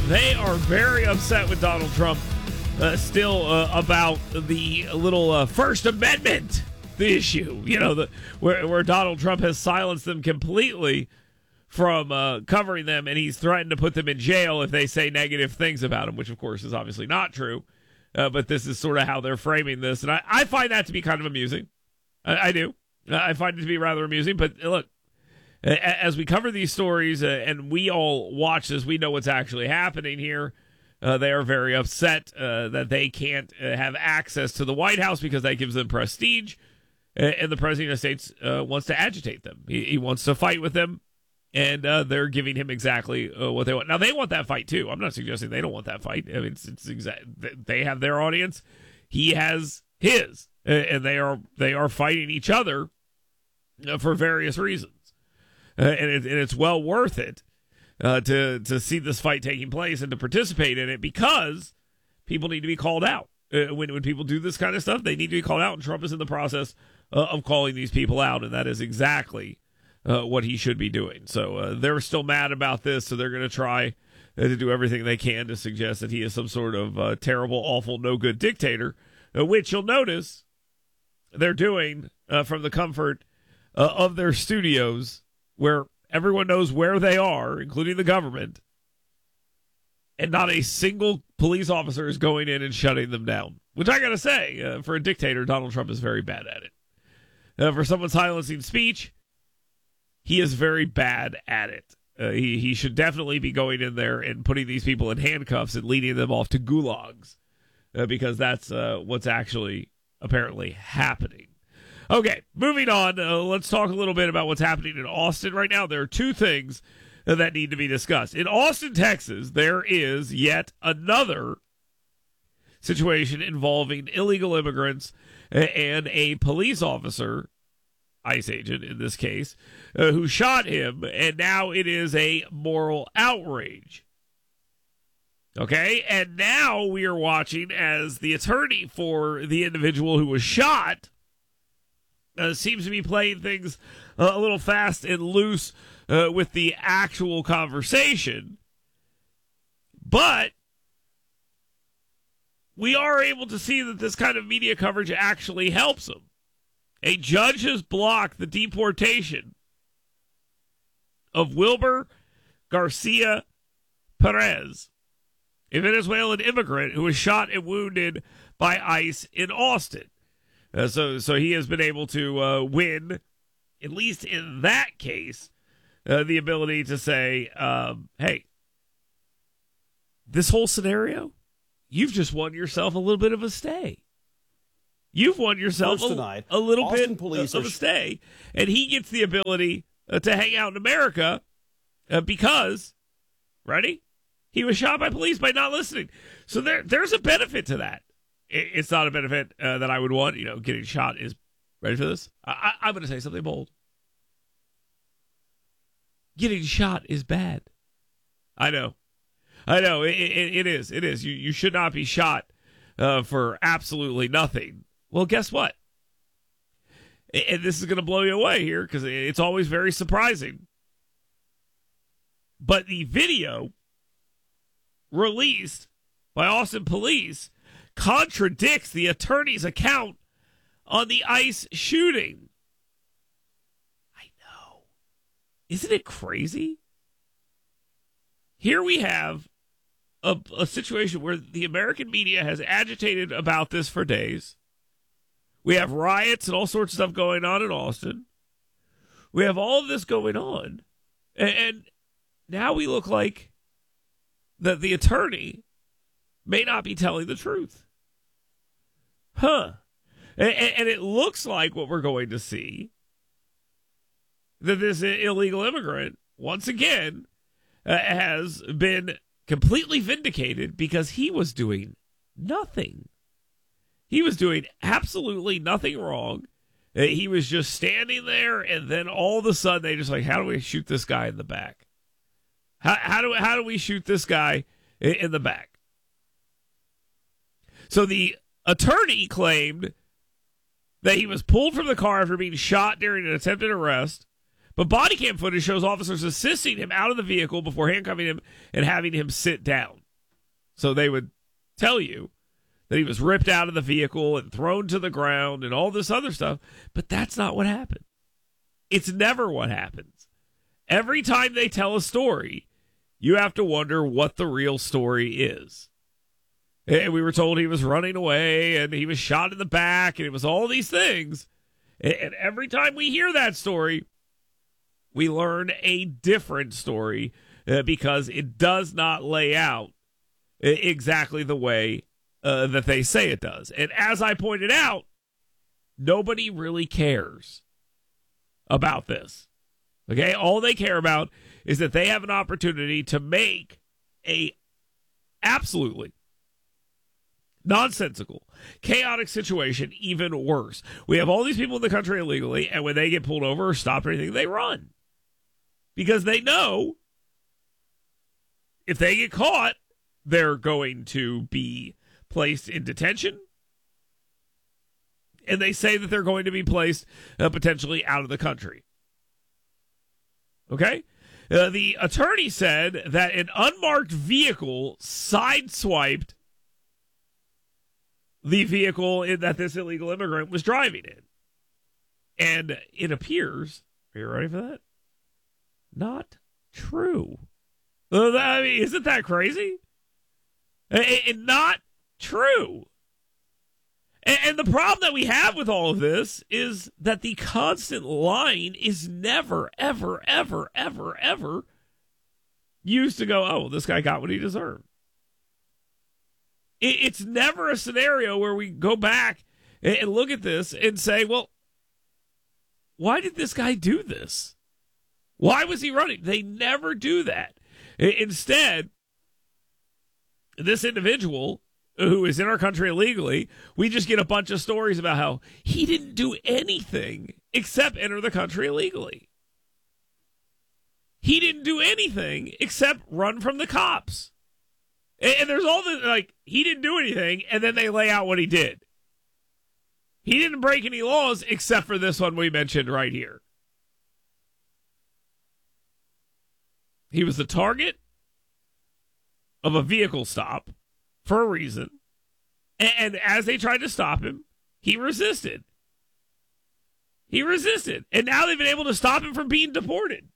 They are very upset with Donald Trump still about the little First Amendment issue. You know, where Donald Trump has silenced them completely from covering them, and he's threatened to put them in jail if they say negative things about him, which, of course, is obviously not true. But this is sort of how they're framing this. And I find that to be kind of amusing. I do. I find it to be rather amusing. But look, as we cover these stories and we all watch this, we know what's actually happening here. They are very upset that they can't have access to the White House because that gives them prestige. And the President of the United States wants to agitate them. He wants to fight with them. And they're giving him exactly what they want. Now, they want that fight, too. I'm not suggesting they don't want that fight. I mean, they have their audience. He has his. And they are fighting each other for various reasons. And it's well worth it to see this fight taking place and to participate in it, because people need to be called out. When people do this kind of stuff, they need to be called out. And Trump is in the process of calling these people out. And that is exactly what he should be doing. So they're still mad about this, so they're going to try to do everything they can to suggest that he is some sort of terrible, awful, no-good dictator, which you'll notice they're doing from the comfort of their studios, where everyone knows where they are, including the government, and not a single police officer is going in and shutting them down, which I got to say, for a dictator, Donald Trump is very bad at it. For someone silencing speech, he is very bad at it. He should definitely be going in there and putting these people in handcuffs and leading them off to gulags, because that's what's actually apparently happening. Okay, moving on. Let's talk a little bit about what's happening in Austin right now. There are two things that need to be discussed. In Austin, Texas, there is yet another situation involving illegal immigrants and a police officer, ICE agent in this case, who shot him, and now it is a moral outrage. Okay, and now we are watching as the attorney for the individual who was shot seems to be playing things a little fast and loose with the actual conversation. But we are able to see that this kind of media coverage actually helps him. A judge has blocked the deportation of Wilber Garcia Perez, a Venezuelan immigrant who was shot and wounded by ICE in Austin. So he has been able to win, at least in that case, the ability to say, hey, this whole scenario, you've just won yourself a little bit of a stay. You've won yourself a little Austin bit of a stay, and he gets the ability to hang out in America because, ready? He was shot by police by not listening. So there's a benefit to that. It's not a benefit that I would want. You know, getting shot is, ready for this? I'm going to say something bold. Getting shot is bad. I know. It is. It is. You should not be shot for absolutely nothing. Well, guess what? And this is going to blow you away here because it's always very surprising. But the video released by Austin police contradicts the attorney's account on the ICE shooting. I know. Isn't it crazy? Here we have a situation where the American media has agitated about this for days. We have riots and all sorts of stuff going on in Austin. We have all of this going on. And now we look like that the attorney may not be telling the truth. And it looks like what we're going to see, that this illegal immigrant, once again, has been completely vindicated because he was doing nothing. He was doing absolutely nothing wrong. He was just standing there, and then all of a sudden they just like, how do we shoot this guy in the back? How do we shoot this guy in the back? So the attorney claimed that he was pulled from the car after being shot during an attempted arrest But body cam footage shows officers assisting him out of the vehicle before handcuffing him and having him sit down. So they would tell you that he was ripped out of the vehicle and thrown to the ground and all this other stuff, but that's not what happened. It's never what happens. Every time they tell a story, you have to wonder what the real story is. And we were told he was running away and he was shot in the back and it was all these things. And every time we hear that story, we learn a different story because it does not lay out exactly the way that they say it does. And as I pointed out, nobody really cares about this. Okay? All they care about is that they have an opportunity to make a absolutely nonsensical, chaotic situation even worse. We have all these people in the country illegally, and when they get pulled over or stopped or anything, they run. Because they know if they get caught, they're going to be placed in detention. And they say that they're going to be placed potentially out of the country. Okay? The attorney said that an unmarked vehicle sideswiped the vehicle that this illegal immigrant was driving in. And it appears, are you ready for that? Not true. I mean, isn't that crazy? Not true. And the problem that we have with all of this is that the constant line is never, ever, ever, ever, ever used to go, oh, well, this guy got what he deserved. It's never a scenario where we go back and look at this and say, well, why did this guy do this? Why was he running? They never do that. Instead, this individual who is in our country illegally, we just get a bunch of stories about how he didn't do anything except enter the country illegally. He didn't do anything except run from the cops. And there's all this, like, he didn't do anything, and then they lay out what he did. He didn't break any laws except for this one we mentioned right here. He was the target of a vehicle stop for a reason. And as they tried to stop him, he resisted. He resisted. And now they've been able to stop him from being deported.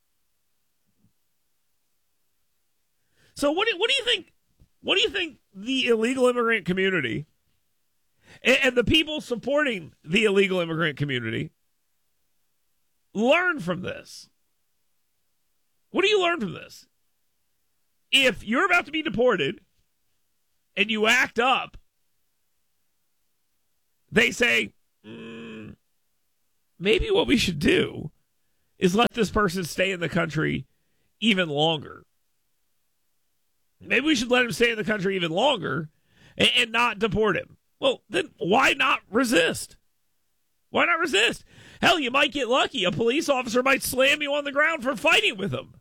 So what do you think? What do you think the illegal immigrant community and the people supporting the illegal immigrant community learn from this? What do you learn from this? If you're about to be deported and you act up, they say, maybe what we should do is let this person stay in the country even longer. Maybe we should let him stay in the country even longer and not deport him. Well, then why not resist? Why not resist? Hell, you might get lucky. A police officer might slam you on the ground for fighting with him.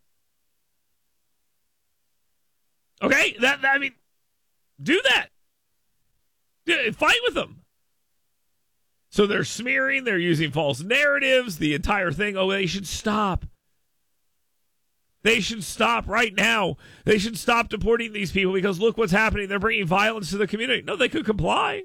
Okay? I mean, do that. Fight with them. So they're smearing, they're using false narratives, the entire thing. Oh, they should stop. They should stop right now. They should stop deporting these people because look what's happening. They're bringing violence to the community. No, they could comply.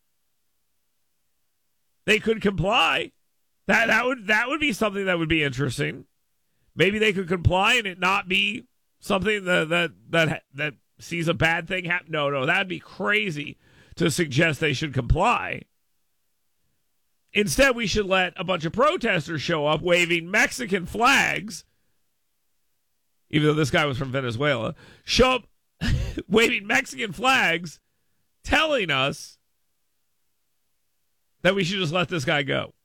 They could comply. That would be something that would be interesting. Maybe they could comply and it not be something that sees a bad thing happen. No, that'd be crazy to suggest they should comply. Instead, we should let a bunch of protesters show up waving Mexican flags, even though this guy was from Venezuela, show up waving Mexican flags, telling us that we should just let this guy go.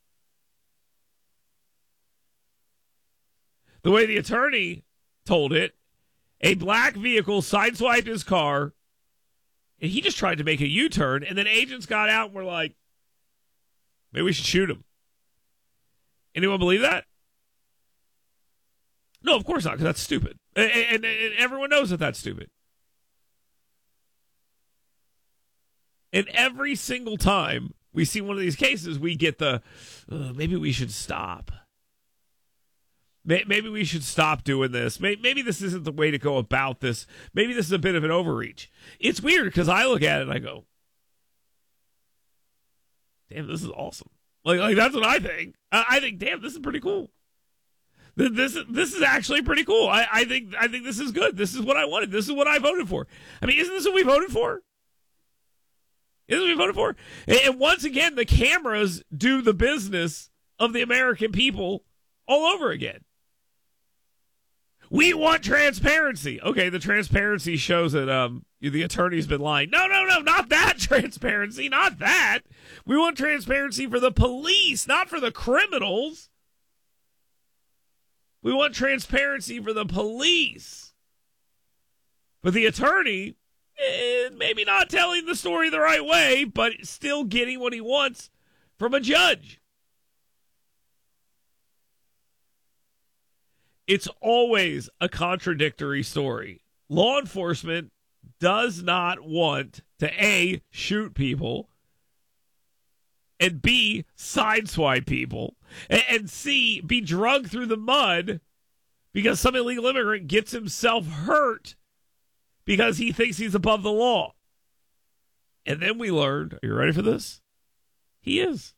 The way the attorney told it, a black vehicle sideswiped his car, and he just tried to make a U-turn, and then agents got out and were like, maybe we should shoot him. Anyone believe that? No, of course not, because that's stupid. And everyone knows that that's stupid. And every single time we see one of these cases, we get the, maybe we should stop. Maybe we should stop doing this. Maybe this isn't the way to go about this. Maybe this is a bit of an overreach. It's weird because I look at it and I go, damn, this is awesome. Like that's what I think. I think, damn, this is pretty cool. This is actually pretty cool. I think this is good. This is what I wanted. This is what I voted for. I mean, isn't this what we voted for? Isn't what we voted for? And once again, the cameras do the business of the American people all over again. We want transparency. Okay, the transparency shows that the attorney's been lying. No, not that transparency, not that. We want transparency for the police, not for the criminals. We want transparency for the police. But the attorney, maybe not telling the story the right way, but still getting what he wants from a judge. It's always a contradictory story. Law enforcement does not want to A, shoot people, and B, sideswipe people, and C, be drugged through the mud because some illegal immigrant gets himself hurt because he thinks he's above the law. And then we learned, are you ready for this? He is.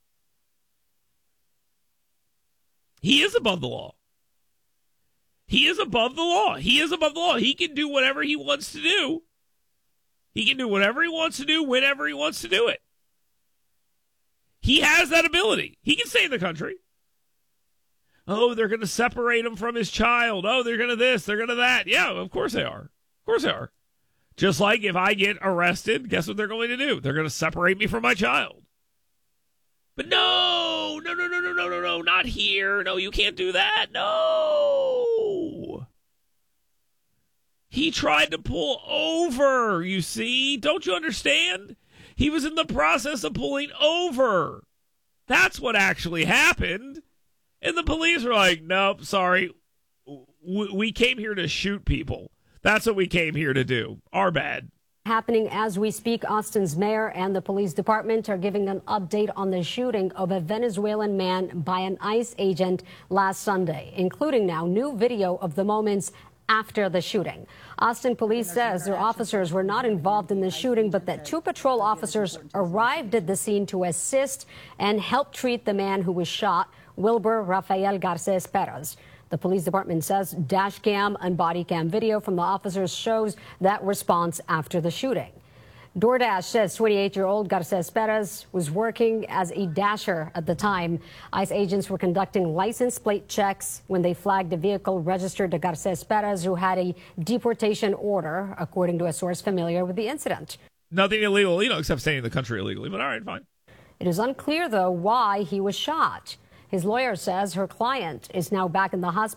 He is above the law. He is above the law. He is above the law. He can do whatever he wants to do. He can do whatever he wants to do whenever he wants to do it. He has that ability. He can stay in the country. Oh, they're going to separate him from his child. Oh, they're going to this. They're going to that. Yeah, of course they are. Of course they are. Just like if I get arrested, guess what they're going to do? They're going to separate me from my child. But no, not here. No, you can't do that. No. He tried to pull over, you see. Don't you understand? He was in the process of pulling over. That's what actually happened. And the police were like, nope, sorry. We came here to shoot people. That's what we came here to do. Our bad. Happening as we speak, Austin's mayor and the police department are giving an update on the shooting of a Venezuelan man by an ICE agent last Sunday, including now new video of the moments after the shooting. Austin police says their officers were not involved in the shooting, but that 2 patrol officers arrived at the scene to assist and help treat the man who was shot, Wilber Rafael Garces Perez. The police department says dash cam and body cam video from the officers shows that response after the shooting. DoorDash says 28-year-old Garces Perez was working as a dasher at the time. ICE agents were conducting license plate checks when they flagged a vehicle registered to Garces Perez, who had a deportation order, according to a source familiar with the incident. Nothing illegal, except staying in the country illegally, but all right, fine. It is unclear, though, why he was shot. His lawyer says her client is now back in the hospital.